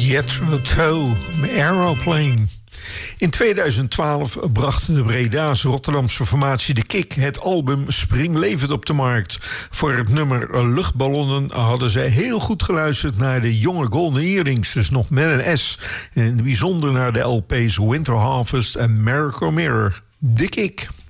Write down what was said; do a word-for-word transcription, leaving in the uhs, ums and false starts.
Jethro Tull, Aeroplane. In tweeduizend twaalf bracht de Bredaanse Rotterdamse formatie De Kik het album Springlevend op de markt. Voor het nummer Luchtballonnen hadden zij heel goed geluisterd naar de jonge Golden Earrings, dus nog met een S. En in het bijzonder naar de L P's Winter Harvest en Miracle Mirror. De Kik.